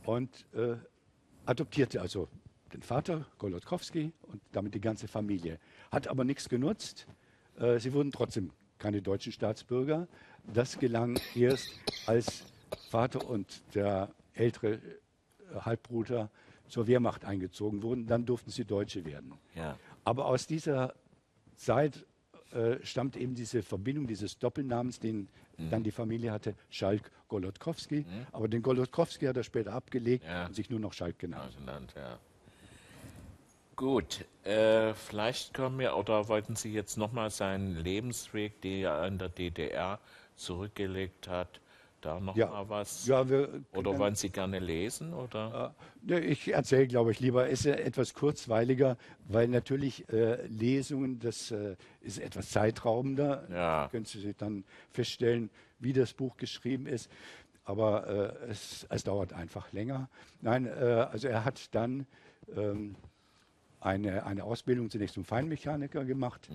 und adoptierte also den Vater, Golodkowski, und damit die ganze Familie. Hat aber nichts genutzt. Sie wurden trotzdem keine deutschen Staatsbürger. Das gelang erst, als Vater und der ältere Halbbruder zur Wehrmacht eingezogen wurden. Dann durften sie Deutsche werden. Ja. Aber aus dieser Zeit stammt eben diese Verbindung dieses Doppelnamens, den dann die Familie hatte, Schalk-Golodkowski. Aber den Golodkowski hat er später abgelegt und sich nur noch Schalk genannt. Ja. Gut, vielleicht können wir, oder wollten Sie jetzt nochmal seinen Lebensweg, den er in der DDR zurückgelegt hat, da nochmal was? Ja, oder wollen Sie gerne lesen? Oder? Ich erzähle, glaube ich, lieber. Es ist ja etwas kurzweiliger, weil natürlich Lesungen, das ist etwas zeitraubender. Ja. Können Sie sich dann feststellen, wie das Buch geschrieben ist. Aber es dauert einfach länger. Nein, also er hat dann eine Ausbildung zunächst zum Feinmechaniker gemacht,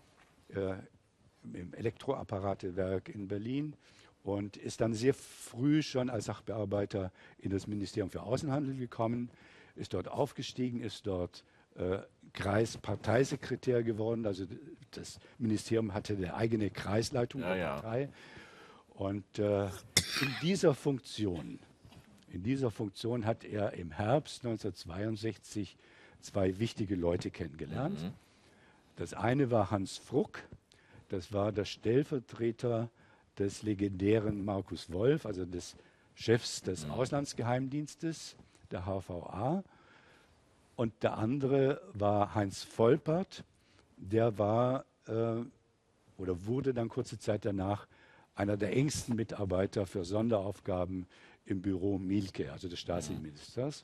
im Elektroapparatewerk in Berlin, und ist dann sehr früh schon als Sachbearbeiter in das Ministerium für Außenhandel gekommen, ist dort aufgestiegen, ist dort Kreisparteisekretär geworden. Also das Ministerium hatte eine eigene Kreisleitung der Partei. Und in dieser Funktion hat er im Herbst 1962 zwei wichtige Leute kennengelernt. Das eine war Hans Fruck, das war der Stellvertreter des legendären Markus Wolf, also des Chefs des Auslandsgeheimdienstes, der HVA. Und der andere war Heinz Volpert, der war oder wurde dann kurze Zeit danach einer der engsten Mitarbeiter für Sonderaufgaben im Büro Mielke, also des Stasi-Ministers.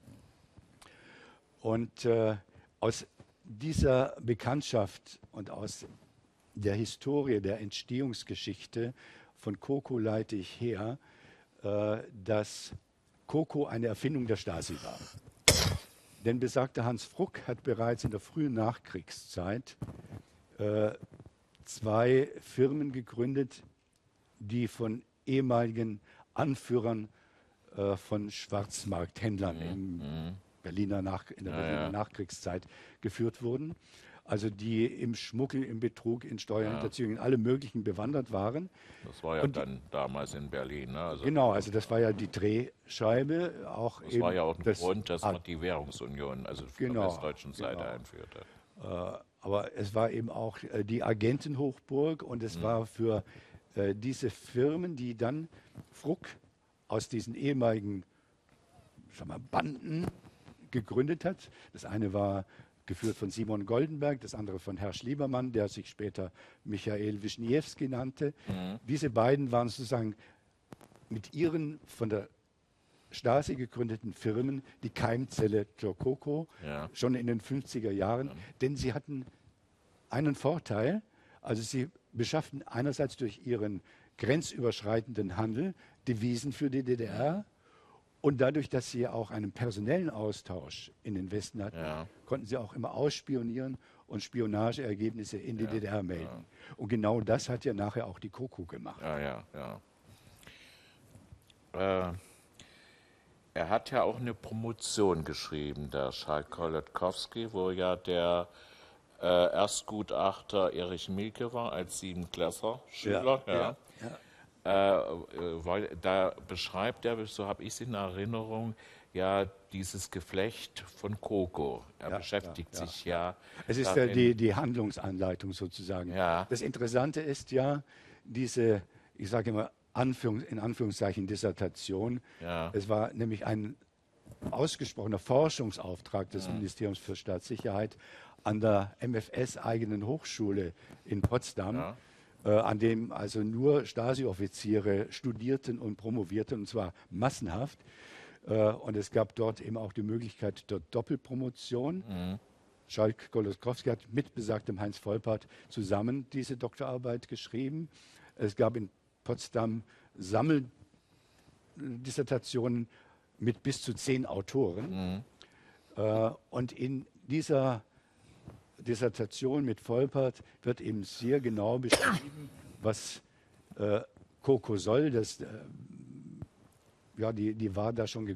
Und aus dieser Bekanntschaft und aus der Historie, der Entstehungsgeschichte von KoKo leite ich her, dass KoKo eine Erfindung der Stasi war. Denn besagter Hans Fruck hat bereits in der frühen Nachkriegszeit zwei Firmen gegründet, die von ehemaligen Anführern von Schwarzmarkthändlern in der Berliner Nachkriegszeit geführt wurden. Also die im Schmuggel, im Betrug, in Steuerhinterziehung, in alle möglichen bewandert waren. Das war ja dann damals in Berlin. Ne? Also genau, also das war ja die Drehscheibe. Das war ja auch ein Grund, dass man die Währungsunion, also von der westdeutschen Seite einführte. Aber es war eben auch die Agentenhochburg, und es war für diese Firmen, die dann Fruck aus diesen ehemaligen Banden gegründet hat. Das eine war geführt von Simon Goldenberg, das andere von Herr Schliebermann, der sich später Michael Wischniewski nannte. Diese beiden waren sozusagen mit ihren von der Stasi gegründeten Firmen die Keimzelle zur KoKo, schon in den 50er Jahren, denn sie hatten einen Vorteil, also sie beschafften einerseits durch ihren grenzüberschreitenden Handel Devisen für die DDR, und dadurch, dass sie auch einen personellen Austausch in den Westen hatten, konnten sie auch immer ausspionieren und Spionageergebnisse in die DDR melden. Und genau das hat ja nachher auch die KoKo gemacht. Er hat ja auch eine Promotion geschrieben, der Schalk Golodkowski, wo ja der Erstgutachter Erich Mielke war als Siebenklässler-Schüler. Weil da beschreibt er, so habe ich es in Erinnerung, ja dieses Geflecht von KoKo. Er beschäftigt sich Es ist die Handlungsanleitung sozusagen. Das Interessante ist ja diese, ich sage immer in Anführungszeichen Dissertation. Es war nämlich ein ausgesprochener Forschungsauftrag des Ministeriums für Staatssicherheit an der MFS-eigenen Hochschule in Potsdam. An dem also nur Stasi-Offiziere studierten und promovierten, und zwar massenhaft. Und es gab dort eben auch die Möglichkeit der Doppelpromotion. Schalk Golodkowski hat mit besagtem Heinz Volpert zusammen diese Doktorarbeit geschrieben. Es gab in Potsdam Sammeldissertationen mit bis zu 10 Autoren. Und in dieser Dissertation mit Volpert wird eben sehr genau beschrieben, was KoKo soll. Die war da schon